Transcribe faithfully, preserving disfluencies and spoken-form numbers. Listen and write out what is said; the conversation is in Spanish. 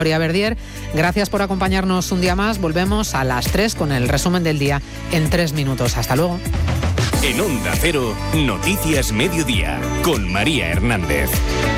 Gloria Verdier, gracias por acompañarnos un día más. Volvemos a las tres con el resumen del día en tres minutos. Hasta luego. En Onda Cero, Noticias Mediodía, con María Hernández.